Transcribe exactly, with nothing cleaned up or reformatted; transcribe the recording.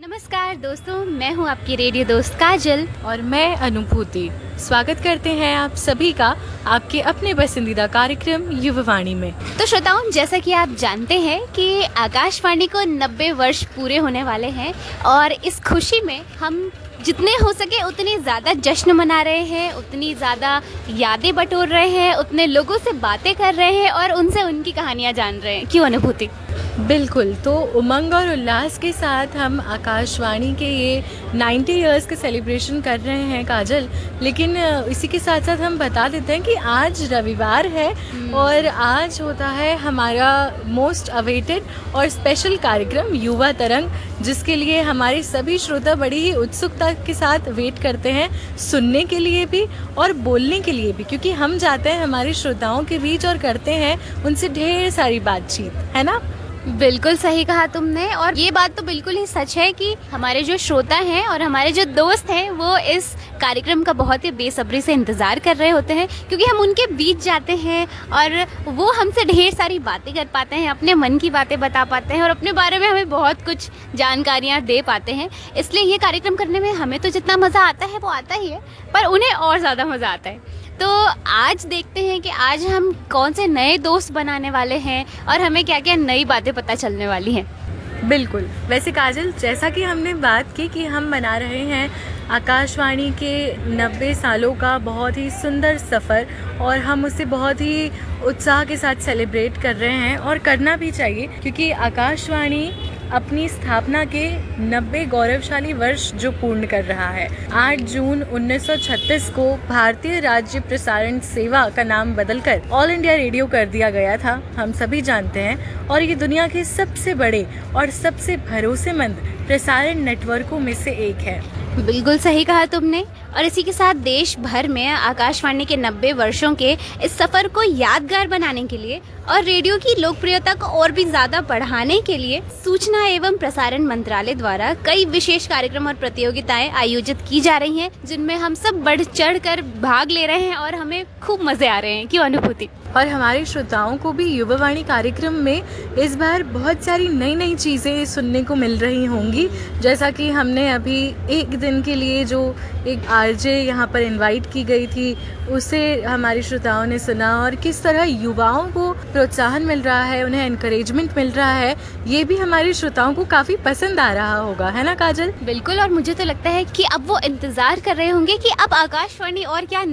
नमस्कार दोस्तों, मैं हूं आपकी रेडियो दोस्त काजल और मैं अनुभूति। स्वागत करते हैं आप सभी का आपके अपने पसंदीदा कार्यक्रम युवावाणी में। तो श्रोताओं, जैसा कि आप जानते हैं कि आकाशवाणी को नब्बे वर्ष पूरे होने वाले हैं और इस खुशी में हम जितने हो सके उतनी ज़्यादा जश्न मना रहे हैं, उतनी ज़्यादा यादें बटोर रहे हैं, उतने लोगों से बातें कर रहे हैं और उनसे उनकी कहानियाँ जान रहे हैं। क्यों अनुभूति? बिल्कुल। तो उमंग और उल्लास के साथ हम आकाशवाणी के ये नब्बे इयर्स का सेलिब्रेशन कर रहे हैं काजल, लेकिन इसी के साथ साथ हम बता देते हैं कि आज रविवार है और आज होता है हमारा मोस्ट अवेटेड और स्पेशल कार्यक्रम युवा तरंग, जिसके लिए हमारे सभी श्रोता बड़ी ही उत्सुकता के साथ वेट करते हैं, सुनने के लिए भी और बोलने के लिए भी, क्योंकि हम जाते हैं हमारे श्रोताओं के बीच और करते हैं उनसे ढेर सारी बातचीत, है ना? बिल्कुल सही कहा तुमने। और ये बात तो बिल्कुल ही सच है कि हमारे जो श्रोता हैं और हमारे जो दोस्त हैं वो इस कार्यक्रम का बहुत ही बेसब्री से इंतज़ार कर रहे होते हैं, क्योंकि हम उनके बीच जाते हैं और वो हमसे ढेर सारी बातें कर पाते हैं, अपने मन की बातें बता पाते हैं और अपने बारे में हमें बहुत कुछ जानकारियाँ दे पाते हैं। इसलिए ये कार्यक्रम करने में हमें तो जितना मज़ा आता है वो आता ही है, पर उन्हें और ज़्यादा मज़ा आता है। तो आज देखते हैं कि आज हम कौन से नए दोस्त बनाने वाले हैं और हमें क्या क्या नई बातें पता चलने वाली हैं। बिल्कुल। वैसे काजल, जैसा कि हमने बात की कि हम मना रहे हैं आकाशवाणी के नब्बे सालों का बहुत ही सुंदर सफ़र और हम उसे बहुत ही उत्साह के साथ सेलिब्रेट कर रहे हैं और करना भी चाहिए, क्योंकि आकाशवाणी अपनी स्थापना के नब्बे गौरवशाली वर्ष जो पूर्ण कर रहा है। आठ जून उन्नीस सौ छत्तीस को भारतीय राज्य प्रसारण सेवा का नाम बदलकर ऑल इंडिया रेडियो कर दिया गया था, हम सभी जानते हैं, और ये दुनिया के सबसे बड़े और सबसे भरोसेमंद प्रसारण नेटवर्कों में से एक है। बिल्कुल सही कहा तुमने। और इसी के साथ देश भर में आकाशवाणी के नब्बे वर्षों के इस सफ़र को यादगार बनाने के लिए और रेडियो की लोकप्रियता को और भी ज़्यादा बढ़ाने के लिए सूचना एवं प्रसारण मंत्रालय द्वारा कई विशेष कार्यक्रम और प्रतियोगिताएं आयोजित की जा रही हैं, जिनमें हम सब बढ़ चढ़ कर भाग ले रहे हैं और हमें खूब मज़े आ रहे हैं। क्यों अनुभूति? और हमारे श्रोताओं को भी युवावाणी कार्यक्रम में इस बार बहुत सारी नई नई चीज़ें सुनने को मिल रही होंगी, जैसा कि हमने अभी एक दिन के लिए जो एक आरजे यहाँ पर इनवाइट की गई थी उसे हमारे श्रोताओं ने सुना, और किस तरह युवाओं को प्रोत्साहन मिल रहा है, उन्हें एनकरेजमेंट मिल रहा है, ये भी हमारे श्रोताओं को काफ़ी पसंद आ रहा होगा, है ना काजल? बिल्कुल। और मुझे तो लगता है कि अब वो इंतज़ार कर रहे होंगे कि अब आकाशवाणी और क्या